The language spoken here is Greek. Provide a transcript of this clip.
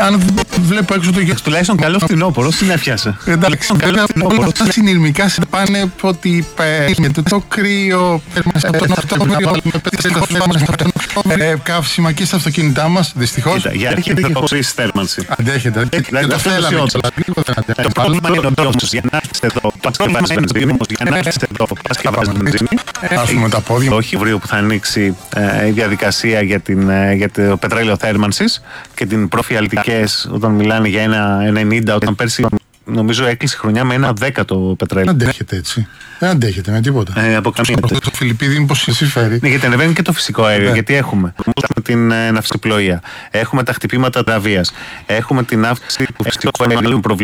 αν βλέπω έξω το γιο. Τουλάχιστον καλό φθινόπωρο, τι να πιάσε. Εντάξει, όλα αυτά συνειρμικά σε πάνε ότι παίρνετε το κρύο, καύσιμα και στα αυτοκίνητά μας, δυστυχώς. Για έρχεται η χωρίς θέρμανση. Αντέχετε. Το θέλαμε. Το πρόβλημα είναι όμως για να έρθεις εδώ, πας και βάζεις βενζίνη, όμως για να έρθεις εδώ, πας και βάζεις βενζίνη. Άσουμε τα πόδια. Όχι, αύριο που θα ανοίξει η διαδικασία για το πετρέλαιο θέρμανσης και την προφιαλτικές, όταν μιλάνε για ένα 90, όταν πέρσι νομίζω έκλεισε χρονιά με ένα 10 το πετρέλαιο. Δεν αντέχετε έτσι. Δεν αντέχετε με τίποτα. Από καμία. Το Φιλιππίδι είναι πως εσύ φέρει. Ναι, γιατί ανεβαίνει και το φυσικό αέριο. Γιατί έχουμε την ναυσιπλοεία, έχουμε τα χτυπήματα τα βίας, έχουμε την αύξηση του φυσικού αερίου